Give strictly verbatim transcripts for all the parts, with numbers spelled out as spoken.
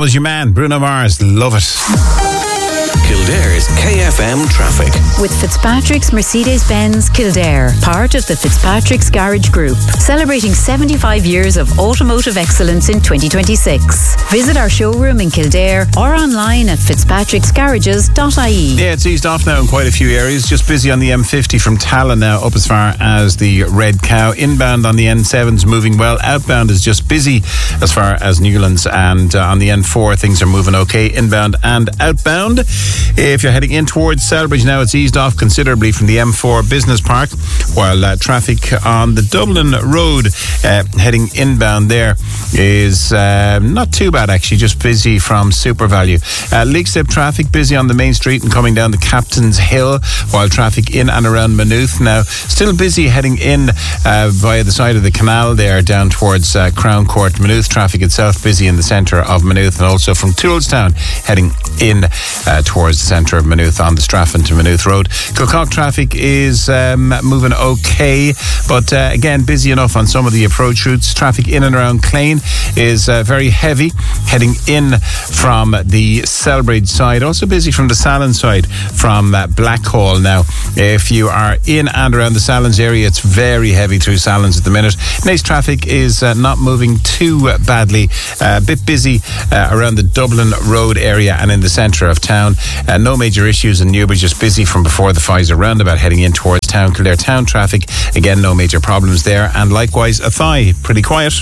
was your man, Bruno Mars. Love it. Kildare's K F M traffic. With Fitzpatrick's Mercedes-Benz Kildare, part of the Fitzpatrick's Garage Group, celebrating seventy-five years of automotive excellence in twenty twenty-six. Visit our showroom in Kildare or online at fitzpatricks garages dot I E. Yeah, it's eased off now in quite a few areas. Just busy on the M fifty from Tallinn now up as far as the Red Cow. Inbound on the N seven's moving well. Outbound is just busy as far as Newlands, and uh, on the N four things are moving okay, inbound and outbound. If you're heading in towards Celbridge now, it's eased off considerably from the M four Business Park, while uh, traffic on the Dublin Road uh, heading inbound there is uh, not too bad actually, just busy from SuperValu. Uh, Leixlip traffic busy on the main street and coming down the Captain's Hill, while traffic in and around Maynooth now still busy heading in uh, via the side of the canal there down towards uh, Crown Court. Maynooth traffic itself busy in the centre of Maynooth, and also from Toolstown heading in uh, towards the centre of Maynooth on the Straffan to Maynooth Road. Kilcock traffic is um, moving okay, but uh, again busy enough on some of the approach routes. Traffic in and around Clane is uh, very heavy heading in from the Celbridge side, also busy from the Salon side from uh, Blackhall now. If you are in and around the Salons area, it's very heavy through Salons at the minute. Naas traffic is uh, not moving too badly, a uh, bit busy uh, around the Dublin Road area and in the centre of town. Uh, no major issues in Newbridge, just busy from before the Pfizer roundabout heading in towards town. Kildare town traffic, again no major problems there, and likewise Athy, pretty quiet.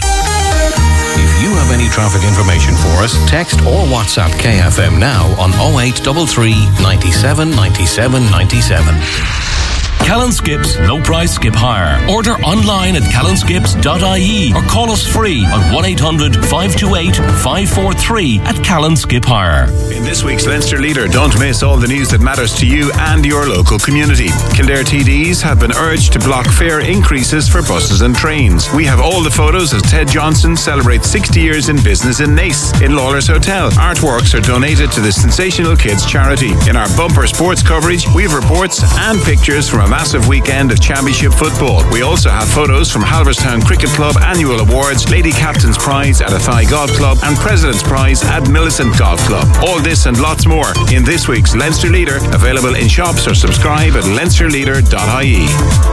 If you have any traffic information for us, text or WhatsApp K F M now on oh eight three three, ninety-seven, ninety-seven, ninety-seven. Callan Skips Low Price Skip Hire. Order online at callan skips dot I E or call us free on one eight hundred, five two eight, five four three at Callan Skip Hire. In this week's Leinster Leader, don't miss all the news that matters to you and your local community. Kildare T Ds have been urged to block fare increases for buses and trains. We have all the photos as Ted Johnson celebrates sixty years in business in Naas, in Lawler's Hotel. Artworks are donated to the Sensational Kids charity. In our bumper sports coverage, we have reports and pictures from a massive weekend of championship football. We also have photos from Halverstown Cricket Club annual awards, Lady Captain's Prize at Athy Golf Club, and President's Prize at Millicent Golf Club. All this and lots more in this week's Leinster Leader, available in shops or subscribe at leinster leader dot I E.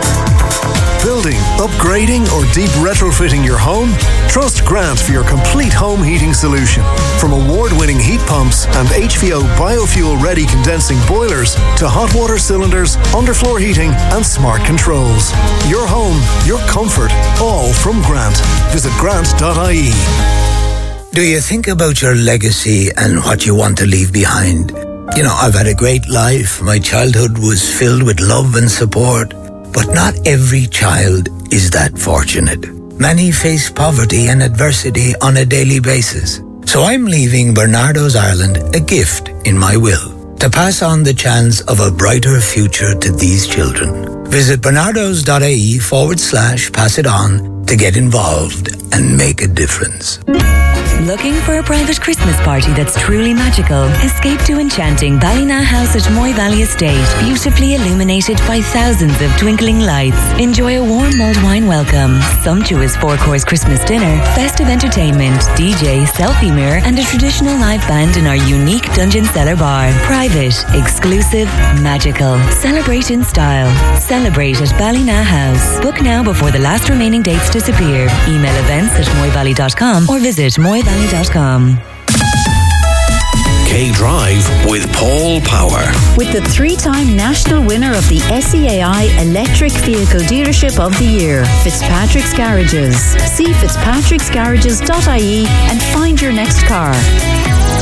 Building, upgrading or deep retrofitting your home? Trust Grant for your complete home heating solution. From award-winning heat pumps and H V O biofuel-ready condensing boilers to hot water cylinders, underfloor heating and smart controls. Your home, your comfort, all from Grant. Visit grant dot I E. Do you think about your legacy and what you want to leave behind? You know, I've had a great life. My childhood was filled with love and support. But not every child is that fortunate. Many face poverty and adversity on a daily basis. So I'm leaving Bernardo's Ireland a gift in my will to pass on the chance of a brighter future to these children. Visit bernardos dot I E forward slash pass it on to get involved and make a difference. Looking for a private Christmas party that's truly magical? Escape to enchanting Ballina House at Moy Valley Estate, beautifully illuminated by thousands of twinkling lights. Enjoy a warm mulled wine welcome, sumptuous four-course Christmas dinner, festive entertainment, D J, selfie mirror, and a traditional live band in our unique Dungeon Cellar bar. Private, exclusive, magical. Celebrate in style. Celebrate at Ballina House. Book now before the last remaining dates disappear. Email events at moy valley dot com or visit moy valley dot com. K-Drive with Paul Power. With the three-time national winner of the S E A I Electric Vehicle Dealership of the Year, Fitzpatrick's Garages. See fitzpatricks garages dot I E and find your next car.